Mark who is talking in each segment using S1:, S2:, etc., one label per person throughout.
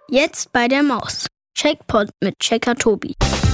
S1: Jetzt bei der Maus. Checkpot mit Checker Tobi.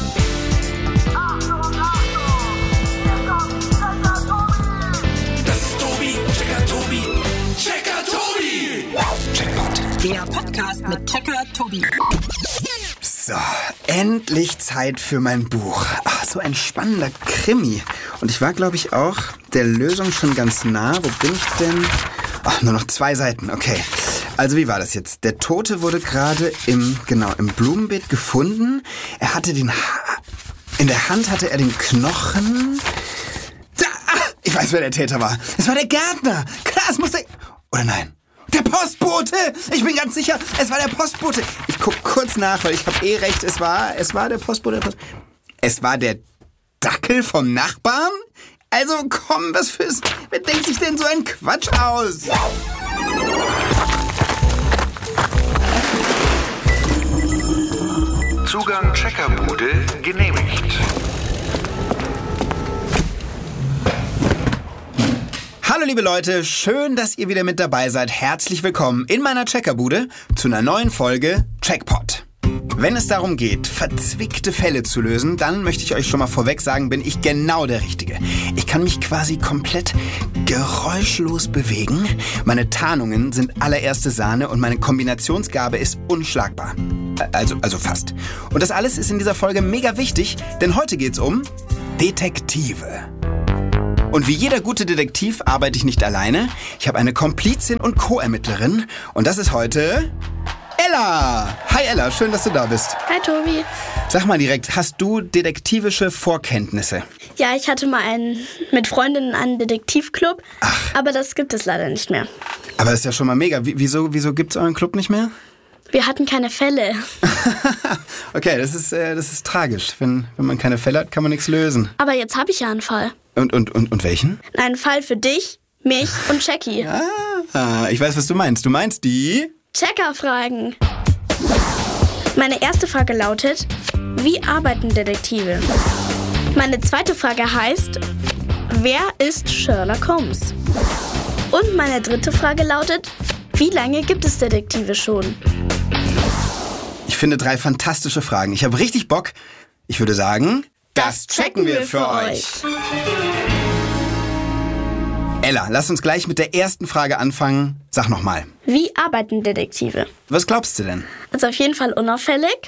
S2: Das ist Tobi, Checker Tobi, Checker Tobi. Checkpot.
S3: Der Podcast mit Checker Tobi.
S4: So, endlich Zeit für mein Buch. Ach, so ein spannender Krimi. Und ich war, glaube ich, auch der Lösung schon ganz nah. Wo bin ich denn? Ach, nur noch 2 Seiten, okay. Also wie war das jetzt? Der Tote wurde gerade im Blumenbeet gefunden. Er hatte in der Hand hatte er den Knochen. Da, ich weiß, wer der Täter war. Es war der Gärtner. Klar, es muss der... Oder nein? Der Postbote! Ich bin ganz sicher, es war der Postbote. Ich guck kurz nach, weil ich habe recht. Es war der Postbote. Es war der Dackel vom Nachbarn? Also komm, wer denkt sich denn so einen Quatsch aus?
S5: Zugang Checkerbude genehmigt.
S4: Hallo liebe Leute, schön, dass ihr wieder mit dabei seid. Herzlich willkommen in meiner Checkerbude zu einer neuen Folge Checkpot. Wenn es darum geht, verzwickte Fälle zu lösen, dann möchte ich euch schon mal vorweg sagen, bin ich genau der Richtige. Ich kann mich quasi komplett geräuschlos bewegen. Meine Tarnungen sind allererste Sahne und meine Kombinationsgabe ist unschlagbar. Also fast. Und das alles ist in dieser Folge mega wichtig, denn heute geht's um Detektive. Und wie jeder gute Detektiv arbeite ich nicht alleine. Ich habe eine Komplizin und Co-Ermittlerin und das ist heute... Ella! Hi Ella, schön, dass du da bist.
S1: Hi Tobi.
S4: Sag mal direkt, hast du detektivische Vorkenntnisse?
S1: Ja, ich hatte mal mit Freundinnen einen Detektivclub, aber das gibt es leider nicht mehr.
S4: Aber das ist ja schon mal mega. Wieso gibt's euren Club nicht mehr?
S1: Wir hatten keine Fälle.
S4: Okay, das ist tragisch. Wenn man keine Fälle hat, kann man nichts lösen.
S1: Aber jetzt habe ich ja einen Fall.
S4: Und welchen?
S1: Einen Fall für dich, mich und Jackie.
S4: Ich weiß, was du meinst. Du meinst die...
S1: Checker-Fragen. Meine erste Frage lautet, wie arbeiten Detektive? Meine zweite Frage heißt, wer ist Sherlock Holmes? Und meine dritte Frage lautet, wie lange gibt es Detektive schon?
S4: Ich finde 3 fantastische Fragen. Ich habe richtig Bock. Ich würde sagen, das checken wir für euch. Ella, lass uns gleich mit der ersten Frage anfangen. Sag nochmal.
S1: Wie arbeiten Detektive?
S4: Was glaubst du denn?
S1: Also auf jeden Fall unauffällig,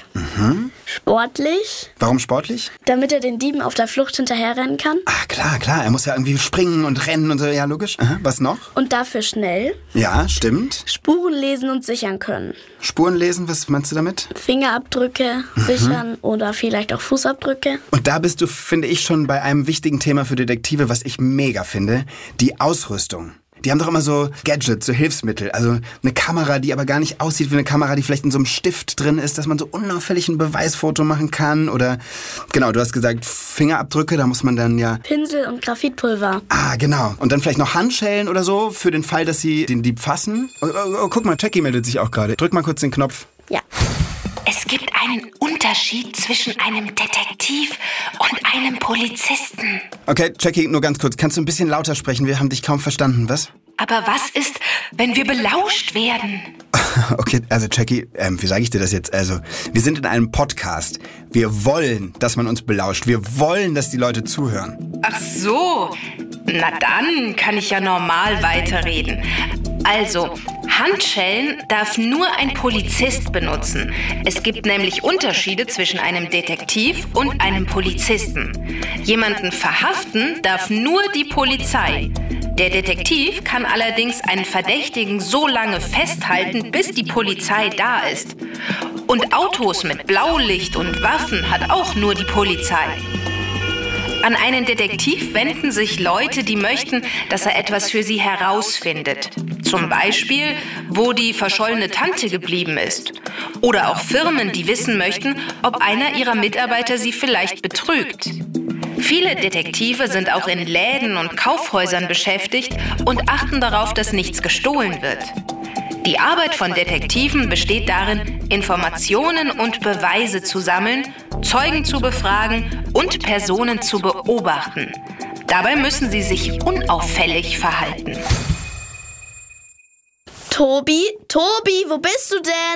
S1: sportlich.
S4: Warum sportlich?
S1: Damit er den Dieben auf der Flucht hinterherrennen kann.
S4: Klar. Er muss ja irgendwie springen und rennen und so. Ja, logisch. Was noch?
S1: Und dafür schnell.
S4: Ja, stimmt.
S1: Spuren lesen und sichern können.
S4: Spuren lesen, was meinst du damit?
S1: Fingerabdrücke sichern oder vielleicht auch Fußabdrücke.
S4: Und da bist du, finde ich, schon bei einem wichtigen Thema für Detektive, was ich mega finde. Die Ausrüstung. Die haben doch immer so Gadgets, so Hilfsmittel. Also eine Kamera, die aber gar nicht aussieht wie eine Kamera, die vielleicht in so einem Stift drin ist, dass man so unauffällig ein Beweisfoto machen kann. Oder, genau, du hast gesagt Fingerabdrücke, da muss man dann ja...
S1: Pinsel und Graphitpulver.
S4: Genau. Und dann vielleicht noch Handschellen oder so, für den Fall, dass sie den Dieb fassen. Oh, guck mal, Jackie meldet sich auch gerade. Drück mal kurz den Knopf.
S1: Ja.
S3: Es gibt einen Unterschied zwischen einem Detektiv und einem Polizisten.
S4: Okay, Jackie, nur ganz kurz. Kannst du ein bisschen lauter sprechen? Wir haben dich kaum verstanden, was?
S3: Aber was ist, wenn wir belauscht werden?
S4: Okay, also Jackie, wie sage ich dir das jetzt? Also, wir sind in einem Podcast. Wir wollen, dass man uns belauscht. Wir wollen, dass die Leute zuhören.
S6: Ach so, na dann kann ich ja normal weiterreden. Also, Handschellen darf nur ein Polizist benutzen. Es gibt nämlich Unterschiede zwischen einem Detektiv und einem Polizisten. Jemanden verhaften darf nur die Polizei. Der Detektiv kann allerdings einen Verdächtigen so lange festhalten, bis die Polizei da ist. Und Autos mit Blaulicht und Waffen hat auch nur die Polizei. An einen Detektiv wenden sich Leute, die möchten, dass er etwas für sie herausfindet. Zum Beispiel, wo die verschollene Tante geblieben ist. Oder auch Firmen, die wissen möchten, ob einer ihrer Mitarbeiter sie vielleicht betrügt. Viele Detektive sind auch in Läden und Kaufhäusern beschäftigt und achten darauf, dass nichts gestohlen wird. Die Arbeit von Detektiven besteht darin, Informationen und Beweise zu sammeln, Zeugen zu befragen und Personen zu beobachten. Dabei müssen sie sich unauffällig verhalten.
S1: Tobi, wo bist du denn?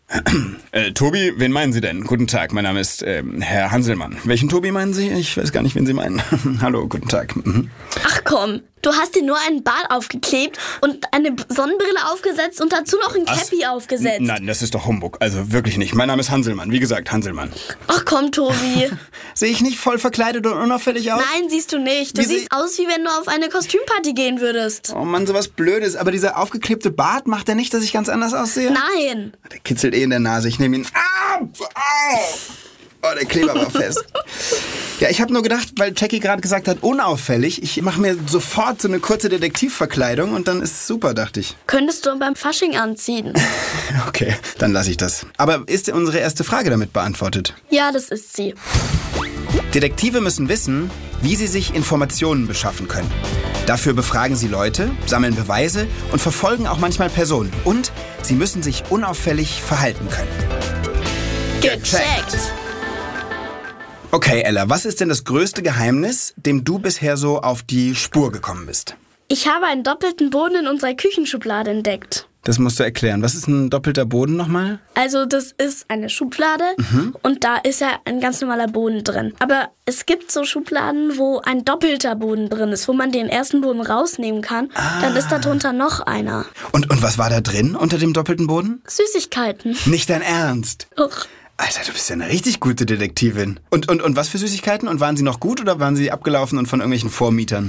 S4: Tobi, wen meinen Sie denn? Guten Tag, mein Name ist Herr Hanselmann. Welchen Tobi meinen Sie? Ich weiß gar nicht, wen Sie meinen. Hallo, guten Tag.
S1: Ach komm, du hast dir nur einen Bart aufgeklebt und eine Sonnenbrille aufgesetzt und dazu noch ein Cappy aufgesetzt.
S4: Nein, das ist doch Humbug. Also wirklich nicht. Mein Name ist Hanselmann. Wie gesagt, Hanselmann.
S1: Ach komm, Tobi.
S4: Sehe ich nicht voll verkleidet und unauffällig aus?
S1: Nein, siehst du nicht. Du siehst aus, wie wenn du auf eine Kostümparty gehen würdest.
S4: Oh Mann, sowas Blödes. Aber dieser aufgeklebte Bart macht ja nicht, dass ich ganz anders aussehe?
S1: Nein.
S4: Der kitzelt in der Nase. Ich nehme ihn ab. Oh, der Kleber war fest. Ja, ich habe nur gedacht, weil Jackie gerade gesagt hat, unauffällig, ich mache mir sofort so eine kurze Detektivverkleidung und dann ist es super, dachte ich.
S1: Könntest du beim Fasching anziehen.
S4: Okay, dann lasse ich das. Aber ist unsere erste Frage damit beantwortet?
S1: Ja, das ist sie.
S4: Detektive müssen wissen, wie sie sich Informationen beschaffen können. Dafür befragen sie Leute, sammeln Beweise und verfolgen auch manchmal Personen. Und sie müssen sich unauffällig verhalten können.
S1: Gecheckt.
S4: Okay, Ella, was ist denn das größte Geheimnis, dem du bisher so auf die Spur gekommen bist?
S1: Ich habe einen doppelten Boden in unserer Küchenschublade entdeckt.
S4: Das musst du erklären. Was ist ein doppelter Boden nochmal?
S1: Also das ist eine Schublade und da ist ja ein ganz normaler Boden drin. Aber es gibt so Schubladen, wo ein doppelter Boden drin ist, wo man den ersten Boden rausnehmen kann. Dann ist darunter noch einer.
S4: Und was war da drin unter dem doppelten Boden?
S1: Süßigkeiten.
S4: Nicht dein Ernst?
S1: Doch.
S4: Alter, du bist ja eine richtig gute Detektivin. Und was für Süßigkeiten? Und waren sie noch gut oder waren sie abgelaufen und von irgendwelchen Vormietern?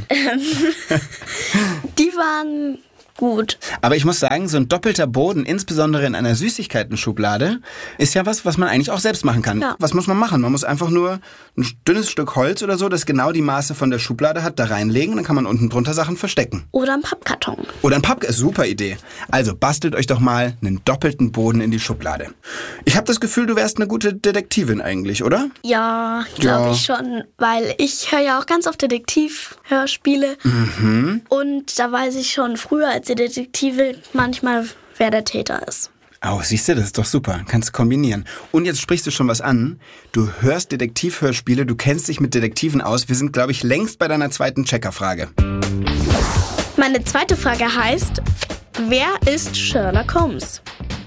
S1: Die waren gut.
S4: Aber ich muss sagen, so ein doppelter Boden, insbesondere in einer Süßigkeiten-Schublade, ist ja was man eigentlich auch selbst machen kann.
S1: Ja.
S4: Was muss man machen? Man muss einfach nur ein dünnes Stück Holz oder so, das genau die Maße von der Schublade hat, da reinlegen. Dann kann man unten drunter Sachen verstecken.
S1: Oder ein Pappkarton.
S4: Oder ein super Idee. Also bastelt euch doch mal einen doppelten Boden in die Schublade. Ich habe das Gefühl, du wärst eine gute Detektivin eigentlich, oder?
S1: Ja, glaube ich schon. Weil ich höre ja auch ganz oft Detektivhörspiele. Und da weiß ich schon früher als Detektive manchmal, wer der Täter ist.
S4: Oh, siehst du, das ist doch super. Kannst du kombinieren. Und jetzt sprichst du schon was an. Du hörst Detektivhörspiele, du kennst dich mit Detektiven aus. Wir sind, glaube ich, längst bei deiner zweiten Checkerfrage.
S1: Meine zweite Frage heißt, wer ist Sherlock Holmes?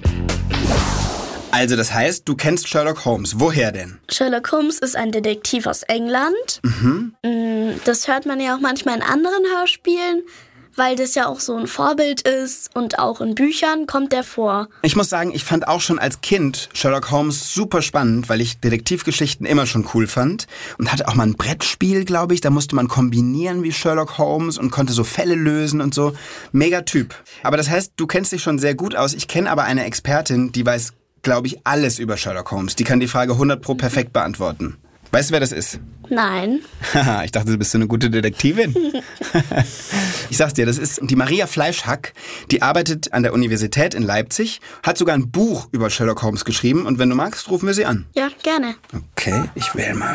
S4: Also das heißt, du kennst Sherlock Holmes. Woher denn?
S1: Sherlock Holmes ist ein Detektiv aus England. Das hört man ja auch manchmal in anderen Hörspielen, weil das ja auch so ein Vorbild ist und auch in Büchern kommt der vor.
S4: Ich muss sagen, ich fand auch schon als Kind Sherlock Holmes super spannend, weil ich Detektivgeschichten immer schon cool fand und hatte auch mal ein Brettspiel, glaube ich. Da musste man kombinieren wie Sherlock Holmes und konnte so Fälle lösen und so. Mega Typ. Aber das heißt, du kennst dich schon sehr gut aus. Ich kenne aber eine Expertin, die weiß, glaube ich, alles über Sherlock Holmes. Die kann die Frage 100% perfekt beantworten. Weißt du, wer das ist?
S1: Nein.
S4: Haha, ich dachte, du bist so eine gute Detektivin. Ich sag's dir, das ist die Maria Fleischhack. Die arbeitet an der Universität in Leipzig, hat sogar ein Buch über Sherlock Holmes geschrieben. Und wenn du magst, rufen wir sie an.
S1: Ja, gerne.
S4: Okay, ich wähle mal.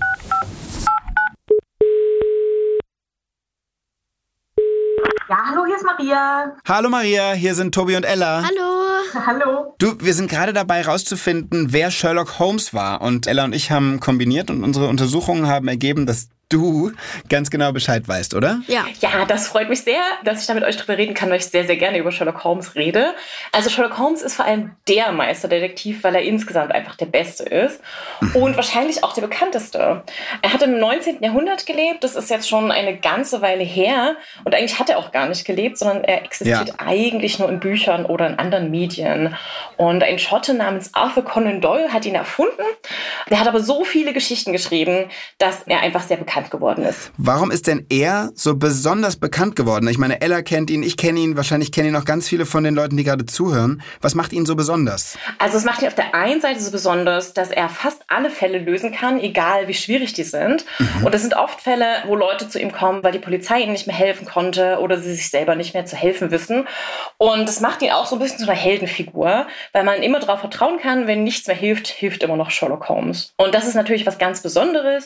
S7: Ja, hallo, hier ist Maria.
S4: Hallo Maria, hier sind Tobi und Ella.
S1: Hallo.
S7: Hallo.
S4: Du, wir sind gerade dabei rauszufinden, wer Sherlock Holmes war. Und Ella und ich haben kombiniert und unsere Untersuchungen haben ergeben, dass du ganz genau Bescheid weißt, oder?
S1: Ja.
S7: Ja, das freut mich sehr, dass ich da mit euch drüber reden kann, weil ich sehr, sehr gerne über Sherlock Holmes rede. Also Sherlock Holmes ist vor allem der Meisterdetektiv, weil er insgesamt einfach der Beste ist und wahrscheinlich auch der bekannteste. Er hat im 19. Jahrhundert gelebt, das ist jetzt schon eine ganze Weile her und eigentlich hat er auch gar nicht gelebt, sondern er existiert eigentlich nur in Büchern oder in anderen Medien. Und ein Schotte namens Arthur Conan Doyle hat ihn erfunden. Der hat aber so viele Geschichten geschrieben, dass er einfach sehr bekannt geworden ist.
S4: Warum ist denn er so besonders bekannt geworden? Ich meine, Ella kennt ihn, ich kenne ihn, wahrscheinlich kennen ihn noch ganz viele von den Leuten, die gerade zuhören. Was macht ihn so besonders?
S7: Also es macht ihn auf der einen Seite so besonders, dass er fast alle Fälle lösen kann, egal wie schwierig die sind. Und das sind oft Fälle, wo Leute zu ihm kommen, weil die Polizei ihnen nicht mehr helfen konnte oder sie sich selber nicht mehr zu helfen wissen. Und das macht ihn auch so ein bisschen zu einer Heldenfigur, weil man immer darauf vertrauen kann, wenn nichts mehr hilft, hilft immer noch Sherlock Holmes. Und das ist natürlich was ganz Besonderes.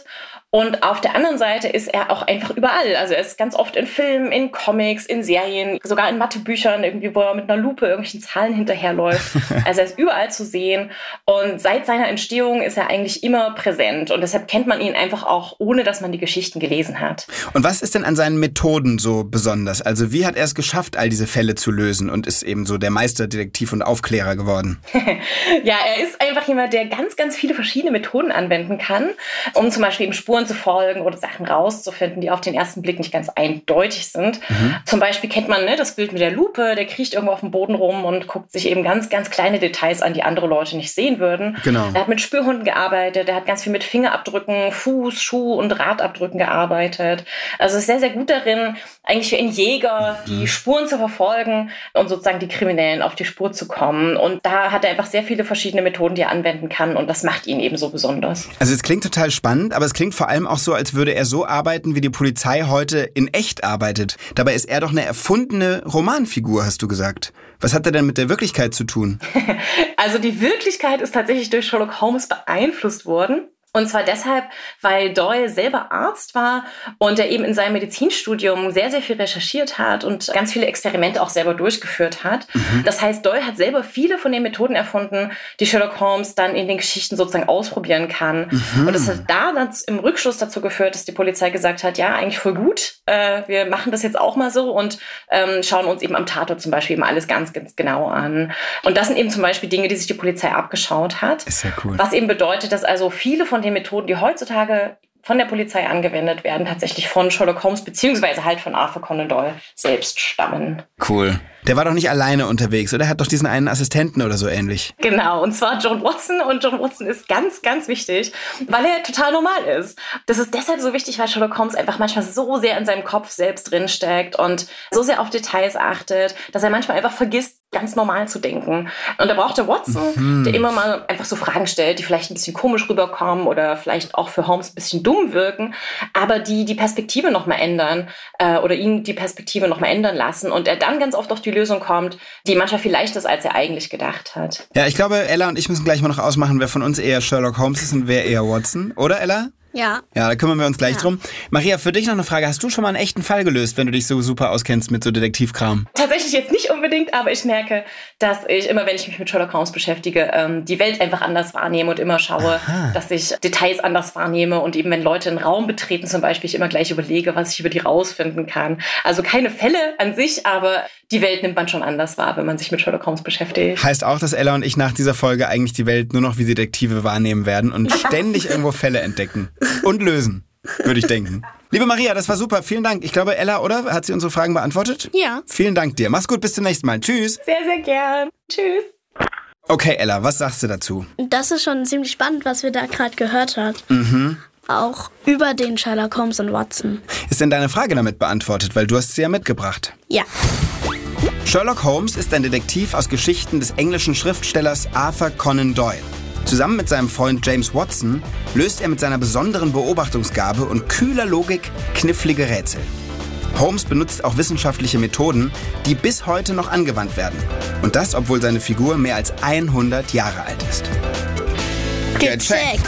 S7: Und auf der anderen Seite ist er auch einfach überall. Also er ist ganz oft in Filmen, in Comics, in Serien, sogar in Mathebüchern, irgendwie, wo er mit einer Lupe irgendwelchen Zahlen hinterherläuft. Also er ist überall zu sehen. Und seit seiner Entstehung ist er eigentlich immer präsent. Und deshalb kennt man ihn einfach auch, ohne dass man die Geschichten gelesen hat.
S4: Und was ist denn an seinen Methoden so besonders? Also wie hat er es geschafft, all diese Fälle zu lösen und ist eben so der Meisterdetektiv und Aufklärer geworden?
S7: Ja, er ist einfach jemand, der ganz, ganz viele verschiedene Methoden anwenden kann, um zum Beispiel eben Spuren zu folgen oder Sachen rauszufinden, die auf den ersten Blick nicht ganz eindeutig sind. Zum Beispiel kennt man das Bild mit der Lupe, der kriecht irgendwo auf dem Boden rum und guckt sich eben ganz, ganz kleine Details an, die andere Leute nicht sehen würden.
S4: Genau.
S7: Er hat mit Spürhunden gearbeitet, er hat ganz viel mit Fingerabdrücken, Fuß-, Schuh- und Radabdrücken gearbeitet. Also ist sehr, sehr gut darin, eigentlich für einen Jäger die Spuren zu verfolgen und sozusagen die Kriminellen auf die Spur zu kommen. Und da hat er einfach sehr viele verschiedene Methoden, die er anwenden kann und das macht ihn eben so besonders.
S4: Also es klingt total spannend, aber es klingt vor allem auch so, als würde er so arbeiten, wie die Polizei heute in echt arbeitet. Dabei ist er doch eine erfundene Romanfigur, hast du gesagt. Was hat er denn mit der Wirklichkeit zu tun?
S7: Also die Wirklichkeit ist tatsächlich durch Sherlock Holmes beeinflusst worden. Und zwar deshalb, weil Doyle selber Arzt war und er eben in seinem Medizinstudium sehr, sehr viel recherchiert hat und ganz viele Experimente auch selber durchgeführt hat. Das heißt, Doyle hat selber viele von den Methoden erfunden, die Sherlock Holmes dann in den Geschichten sozusagen ausprobieren kann. Und das hat da dann im Rückschluss dazu geführt, dass die Polizei gesagt hat, ja, eigentlich voll gut, wir machen das jetzt auch mal so und schauen uns eben am Tatort zum Beispiel eben alles ganz, ganz genau an. Und das sind eben zum Beispiel Dinge, die sich die Polizei abgeschaut hat.
S4: Ist ja cool.
S7: Was eben bedeutet, dass also viele von den Methoden, die heutzutage von der Polizei angewendet werden, tatsächlich von Sherlock Holmes beziehungsweise halt von Arthur Conan Doyle selbst stammen.
S4: Cool. Der war doch nicht alleine unterwegs, oder? Er hat doch diesen einen Assistenten oder so ähnlich.
S7: Genau, und zwar John Watson. Und John Watson ist ganz, ganz wichtig, weil er total normal ist. Das ist deshalb so wichtig, weil Sherlock Holmes einfach manchmal so sehr in seinem Kopf selbst drinsteckt und so sehr auf Details achtet, dass er manchmal einfach vergisst, ganz normal zu denken. Und da braucht der Watson, der immer mal einfach so Fragen stellt, die vielleicht ein bisschen komisch rüberkommen oder vielleicht auch für Holmes ein bisschen dumm wirken, aber die Perspektive nochmal ändern oder ihn die Perspektive nochmal ändern lassen und er dann ganz oft auf die Lösung kommt, die manchmal viel leichter ist, als er eigentlich gedacht hat.
S4: Ja, ich glaube, Ella und ich müssen gleich mal noch ausmachen, wer von uns eher Sherlock Holmes ist und wer eher Watson. Oder, Ella?
S1: Ja.
S4: Ja, da kümmern wir uns gleich drum. Maria, für dich noch eine Frage. Hast du schon mal einen echten Fall gelöst, wenn du dich so super auskennst mit so Detektivkram?
S7: Tatsächlich jetzt nicht unbedingt, aber ich merke, dass ich immer, wenn ich mich mit Sherlock Holmes beschäftige, die Welt einfach anders wahrnehme und immer schaue, dass ich Details anders wahrnehme und eben, wenn Leute einen Raum betreten zum Beispiel, ich immer gleich überlege, was ich über die rausfinden kann. Also keine Fälle an sich, aber die Welt nimmt man schon anders wahr, wenn man sich mit Sherlock Holmes beschäftigt.
S4: Heißt auch, dass Ella und ich nach dieser Folge eigentlich die Welt nur noch wie Detektive wahrnehmen werden und ständig irgendwo Fälle entdecken. Und lösen, würde ich denken. Liebe Maria, das war super. Vielen Dank. Ich glaube, Ella, oder? Hat sie unsere Fragen beantwortet?
S1: Ja.
S4: Vielen Dank dir. Mach's gut, bis zum nächsten Mal. Tschüss.
S7: Sehr, sehr gern. Tschüss.
S4: Okay, Ella, was sagst du dazu?
S1: Das ist schon ziemlich spannend, was wir da gerade gehört haben. Auch über den Sherlock Holmes und Watson.
S4: Ist denn deine Frage damit beantwortet? Weil du hast sie ja mitgebracht.
S1: Ja.
S4: Sherlock Holmes ist ein Detektiv aus Geschichten des englischen Schriftstellers Arthur Conan Doyle. Zusammen mit seinem Freund James Watson löst er mit seiner besonderen Beobachtungsgabe und kühler Logik knifflige Rätsel. Holmes benutzt auch wissenschaftliche Methoden, die bis heute noch angewandt werden. Und das, obwohl seine Figur mehr als 100 Jahre alt ist.
S1: Gecheckt.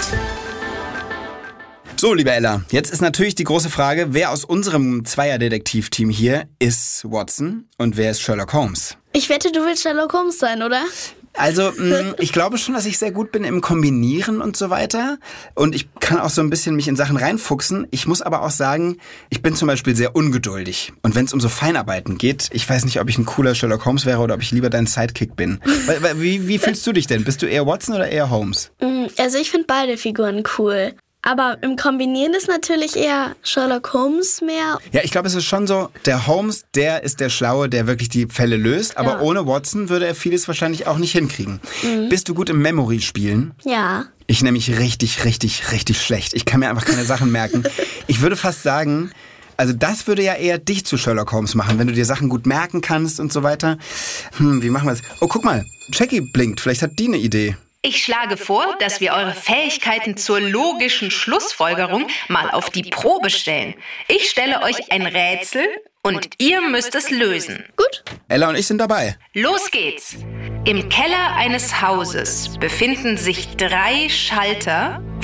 S4: So, liebe Ella, jetzt ist natürlich die große Frage, wer aus unserem Zweierdetektiv-Team hier ist Watson und wer ist Sherlock Holmes?
S1: Ich wette, du willst Sherlock Holmes sein, oder?
S4: Also, ich glaube schon, dass ich sehr gut bin im Kombinieren und so weiter. Und ich kann auch so ein bisschen mich in Sachen reinfuchsen. Ich muss aber auch sagen, ich bin zum Beispiel sehr ungeduldig. Und wenn es um so Feinarbeiten geht, ich weiß nicht, ob ich ein cooler Sherlock Holmes wäre oder ob ich lieber dein Sidekick bin. Wie fühlst du dich denn? Bist du eher Watson oder eher Holmes?
S1: Also ich finde beide Figuren cool. Aber im Kombinieren ist natürlich eher Sherlock Holmes mehr.
S4: Ja, ich glaube, es ist schon so, der Holmes, der ist der Schlaue, der wirklich die Fälle löst. Aber ohne Watson würde er vieles wahrscheinlich auch nicht hinkriegen. Bist du gut im Memory-Spielen?
S1: Ja.
S4: Ich nämlich richtig schlecht. Ich kann mir einfach keine Sachen merken. Ich würde fast sagen, also das würde ja eher dich zu Sherlock Holmes machen, wenn du dir Sachen gut merken kannst und so weiter. Wie machen wir das? Oh, guck mal, Jackie blinkt. Vielleicht hat die eine Idee.
S6: Ich schlage vor, dass wir eure Fähigkeiten zur logischen Schlussfolgerung mal auf die Probe stellen. Ich stelle euch ein Rätsel und ihr müsst es lösen.
S1: Gut.
S4: Ella und ich sind dabei.
S6: Los geht's. Im Keller eines Hauses befinden sich 3 Schalter, von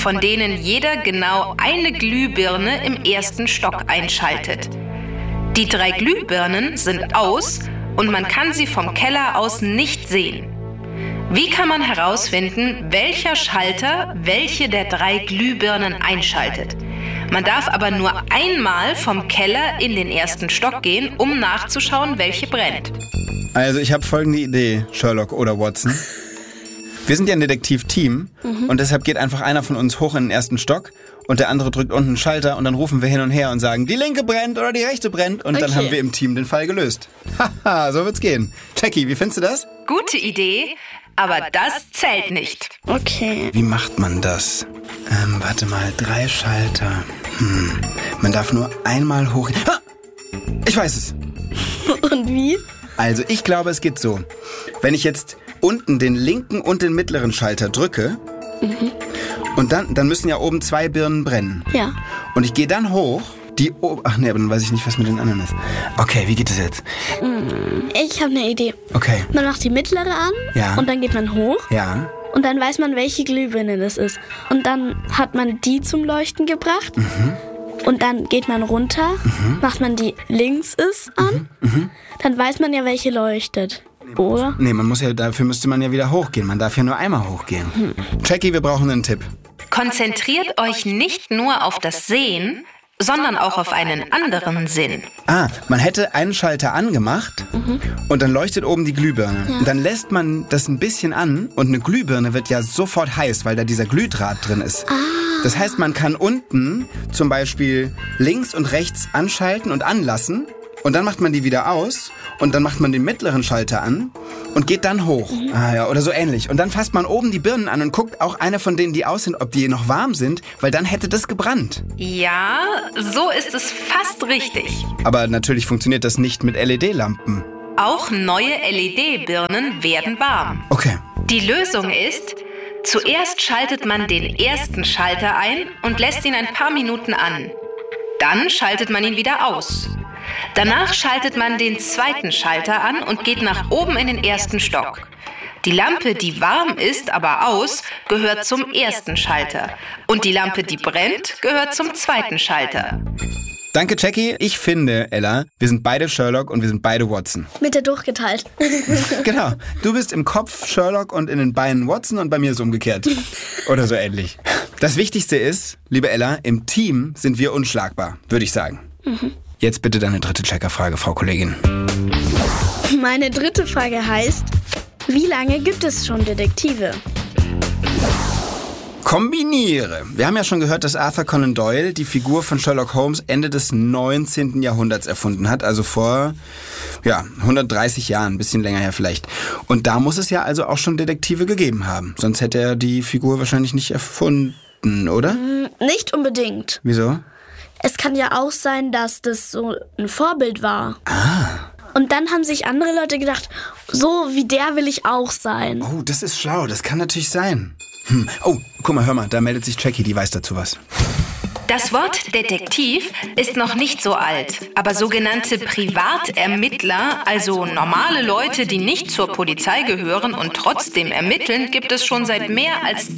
S6: von denen jeder genau eine Glühbirne im ersten Stock einschaltet. Die 3 Glühbirnen sind aus und man kann sie vom Keller aus nicht sehen. Wie kann man herausfinden, welcher Schalter welche der 3 Glühbirnen einschaltet? Man darf aber nur einmal vom Keller in den ersten Stock gehen, um nachzuschauen, welche brennt.
S4: Also ich habe folgende Idee, Sherlock oder Watson. Wir sind ja ein Detektivteam und deshalb geht einfach einer von uns hoch in den ersten Stock und der andere drückt unten einen Schalter und dann rufen wir hin und her und sagen, die linke brennt oder die rechte brennt und dann haben wir im Team den Fall gelöst. Haha, so wird's gehen. Jackie, wie findest du das?
S6: Gute Idee, aber das zählt nicht.
S1: Okay.
S4: Wie macht man das? Warte mal, 3 Schalter. Man darf nur einmal hoch... Ah! Ich weiß es.
S1: Und wie?
S4: Also ich glaube, es geht so. Wenn ich jetzt unten den linken und den mittleren Schalter drücke und dann müssen ja oben 2 Birnen brennen.
S1: Ja.
S4: Und ich gehe dann hoch, ach nee, aber dann weiß ich nicht, was mit den anderen ist. Okay, wie geht es jetzt?
S1: Ich habe eine Idee.
S4: Okay.
S1: Man macht die mittlere an und dann geht man hoch.
S4: Ja.
S1: Und dann weiß man, welche Glühbirne das ist. Und dann hat man die zum Leuchten gebracht. Und dann geht man runter, macht man die links ist an. Dann weiß man ja, welche leuchtet. Oder?
S4: Nee, dafür müsste man ja wieder hochgehen. Man darf ja nur einmal hochgehen. Jackie, wir brauchen einen Tipp.
S6: Konzentriert euch nicht nur auf das Sehen, sondern auch auf einen anderen Sinn.
S4: Man hätte einen Schalter angemacht und dann leuchtet oben die Glühbirne. Ja. Und dann lässt man das ein bisschen an und eine Glühbirne wird ja sofort heiß, weil da dieser Glühdraht drin ist. Das heißt, man kann unten zum Beispiel links und rechts anschalten und anlassen und dann macht man die wieder aus und dann macht man den mittleren Schalter an und geht dann hoch. Oder so ähnlich. Und dann fasst man oben die Birnen an und guckt auch eine von denen, die aus sind, ob die noch warm sind, weil dann hätte das gebrannt.
S6: Ja, so ist es fast richtig.
S4: Aber natürlich funktioniert das nicht mit LED-Lampen.
S6: Auch neue LED-Birnen werden warm.
S4: Okay.
S6: Die Lösung ist, zuerst schaltet man den ersten Schalter ein und lässt ihn ein paar Minuten an. Dann schaltet man ihn wieder aus. Danach schaltet man den zweiten Schalter an und geht nach oben in den ersten Stock. Die Lampe, die warm ist, aber aus, gehört zum ersten Schalter. Und die Lampe, die brennt, gehört zum zweiten Schalter.
S4: Danke, Jackie. Ich finde, Ella, wir sind beide Sherlock und wir sind beide Watson.
S1: Mitte durchgeteilt.
S4: Genau. Du bist im Kopf Sherlock und in den Beinen Watson und bei mir ist es umgekehrt. Oder so ähnlich. Das Wichtigste ist, liebe Ella, im Team sind wir unschlagbar, würde ich sagen. Jetzt bitte deine 3. Checkerfrage, Frau Kollegin.
S1: Meine 3. Frage heißt, wie lange gibt es schon Detektive?
S4: Kombiniere. Wir haben ja schon gehört, dass Arthur Conan Doyle die Figur von Sherlock Holmes Ende des 19. Jahrhunderts erfunden hat. Also vor 130 Jahren, ein bisschen länger her vielleicht. Und da muss es ja also auch schon Detektive gegeben haben. Sonst hätte er die Figur wahrscheinlich nicht erfunden, oder?
S1: Nicht unbedingt.
S4: Wieso?
S1: Es kann ja auch sein, dass das so ein Vorbild war. Und dann haben sich andere Leute gedacht, so wie der will ich auch sein.
S4: Oh, das ist schlau. Das kann natürlich sein. Oh, guck mal, hör mal, da meldet sich Jackie, die weiß dazu was.
S6: Das Wort Detektiv ist noch nicht so alt, aber sogenannte Privatermittler, also normale Leute, die nicht zur Polizei gehören und trotzdem ermitteln, gibt es schon seit mehr als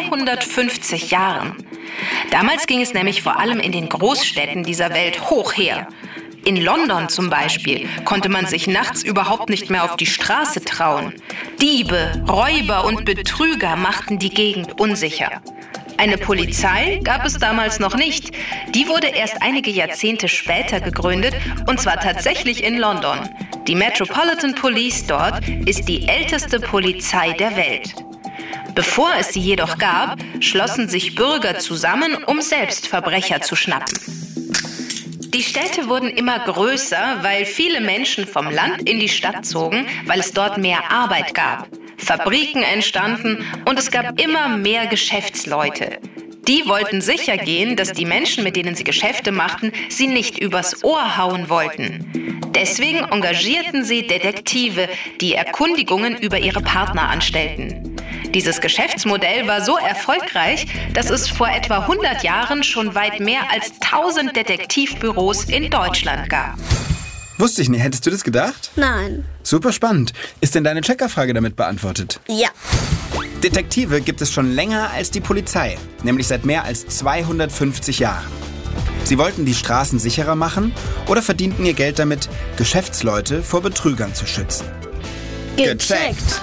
S6: 250 Jahren. Damals ging es nämlich vor allem in den Großstädten dieser Welt hoch her. In London zum Beispiel konnte man sich nachts überhaupt nicht mehr auf die Straße trauen. Diebe, Räuber und Betrüger machten die Gegend unsicher. Eine Polizei gab es damals noch nicht. Die wurde erst einige Jahrzehnte später gegründet, und zwar tatsächlich in London. Die Metropolitan Police dort ist die älteste Polizei der Welt. Bevor es sie jedoch gab, schlossen sich Bürger zusammen, um selbst Verbrecher zu schnappen. Die Städte wurden immer größer, weil viele Menschen vom Land in die Stadt zogen, weil es dort mehr Arbeit gab. Fabriken entstanden und es gab immer mehr Geschäftsleute. Die wollten sicher gehen, dass die Menschen, mit denen sie Geschäfte machten, sie nicht übers Ohr hauen wollten. Deswegen engagierten sie Detektive, die Erkundigungen über ihre Partner anstellten. Dieses Geschäftsmodell war so erfolgreich, dass es vor etwa 100 Jahren schon weit mehr als 1000 Detektivbüros in Deutschland gab.
S4: Wusste ich nicht. Hättest du das gedacht?
S1: Nein.
S4: Super spannend. Ist denn deine Checkerfrage damit beantwortet?
S1: Ja.
S4: Detektive gibt es schon länger als die Polizei, nämlich seit mehr als 250 Jahren. Sie wollten die Straßen sicherer machen oder verdienten ihr Geld damit, Geschäftsleute vor Betrügern zu schützen. Gecheckt!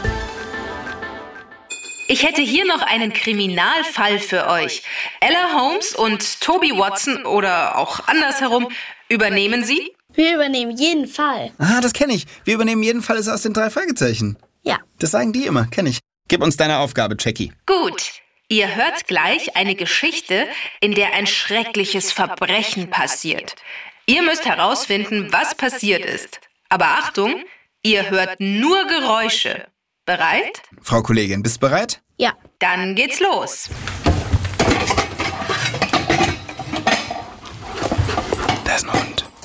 S6: Ich hätte hier noch einen Kriminalfall für euch. Ella Holmes und Toby Watson oder auch andersherum, übernehmen Sie?
S1: Wir übernehmen jeden Fall.
S4: Ah, das kenne ich. Wir übernehmen jeden Fall aus den 3 Fragezeichen.
S1: Ja.
S4: Das sagen die immer, kenne ich. Gib uns deine Aufgabe, Jackie.
S6: Gut. Ihr hört gleich eine Geschichte, in der ein schreckliches Verbrechen passiert. Ihr müsst herausfinden, was passiert ist. Aber Achtung, ihr hört nur Geräusche. Bereit?
S4: Frau Kollegin, bist du bereit?
S1: Ja.
S6: Dann geht's los.
S4: Da ist ein Hund.